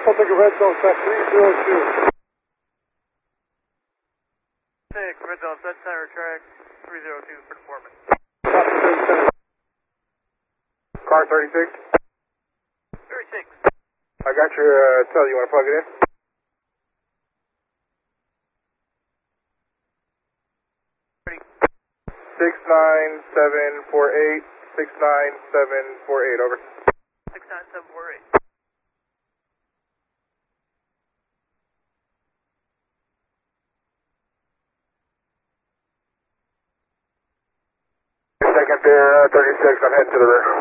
I'll take a red zone, set 302. 6, red zone, set center track 302 for performance. Car 36. 36. I got your tell. You want to plug it in? Ready. 69748. 69748. Over. 69748. Second there, 36. I'm heading to the rear.